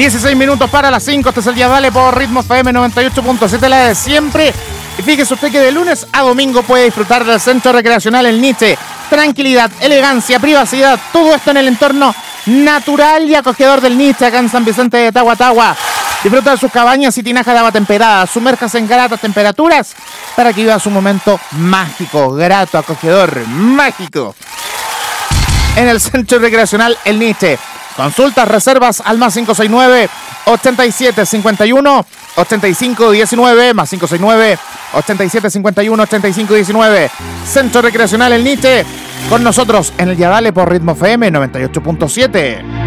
16 minutos para las 5. Este es el Yadale por Ritmo FM 98.7, la de siempre. Y fíjese usted que de lunes a domingo puede disfrutar del Centro Recreacional El Niche. Tranquilidad, elegancia, privacidad, todo esto en el entorno natural y acogedor del Niche, acá en San Vicente de Tahuatahua. Disfruta de sus cabañas y tinajas de agua temperada. Sumérjase en gratas temperaturas para que viva su momento mágico, grato, acogedor, mágico. En el Centro Recreacional El Niche. Consultas, reservas al más 569-8751-8519, más 569-8751-8519. Centro Recreacional El Niche, con nosotros en el Yadale por Ritmo FM 98.7.